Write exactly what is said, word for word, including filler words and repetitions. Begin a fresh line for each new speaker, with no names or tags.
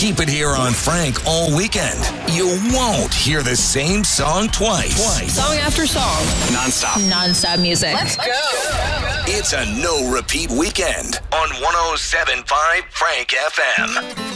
Keep it here on Frank all weekend. You won't hear the same song twice. Twice.
Song after song.
Non-stop.
Non-stop music.
Let's go.
It's a no repeat weekend on one oh seven point five Frank F M.